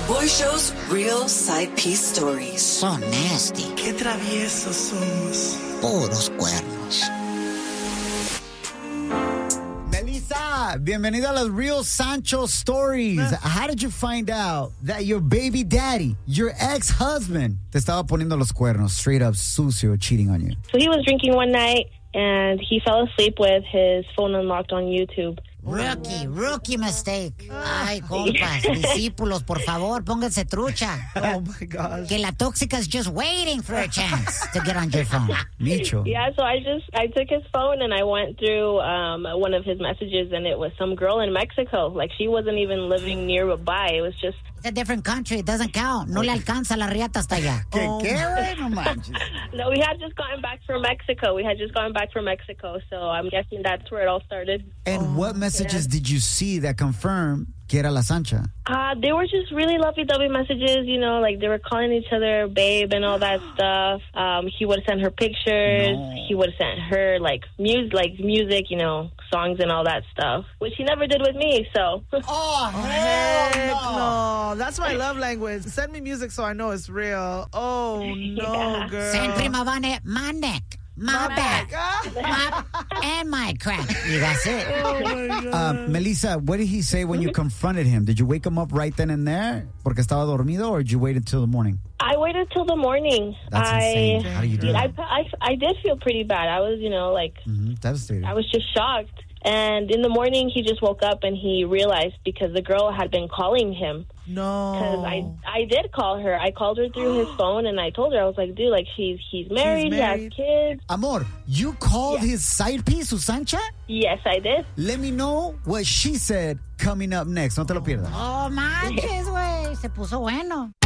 Boy Show's real side piece stories. So nasty. Qué traviesos somos. Puros cuernos. Melissa, bienvenida a los Real Sancho Stories. How did you find out that your baby daddy, your ex-husband, te estaba poniendo los cuernos, straight up sucio, cheating on you? So he was drinking one night, and he fell asleep with his phone unlocked on YouTube. Rookie mistake. Ay, compas, discípulos, por favor, pónganse trucha. Oh, my gosh. Que la tóxica is just waiting for a chance to get on your phone. Micho. Yeah, so I took his phone and I went through one of his messages, and it was some girl in Mexico. Like, she wasn't even living nearby. It was just... It's a different country. It doesn't count. No le alcanza la riata hasta allá. ¿Qué, güey? No manches. No, we had just gotten back from Mexico. So I'm guessing that's where it all started. And what messages did you see that confirm que era la Sancha? They were just really lovey-dovey messages, you know, like they were calling each other babe and all that stuff. He would send her pictures. No. He would send her, music, you know, songs and all that stuff, which he never did with me, so. Oh, Heck hell no. That's my love language. Send me music so I know it's real. Oh, no, girl. Send prima vane, my neck, my back, and my crack. Y that's it. Oh, my God. Melissa, what did he say when you confronted him? Did you wake him up right then and there porque estaba dormido, or did you wait until the morning? I waited till the morning. That's insane. How do you do that? I did feel pretty bad. I was, you know, Devastated. I was just shocked. And in the morning, he just woke up and he realized because the girl had been calling him. No. Because I did call her. I called her through his phone, and I told her, I was like, dude, like, he's married, he has kids. Amor, you called his side piece, Susancha? Yes, I did. Let me know what she said coming up next. No te lo pierdas. Oh, manches, güey. Se puso bueno.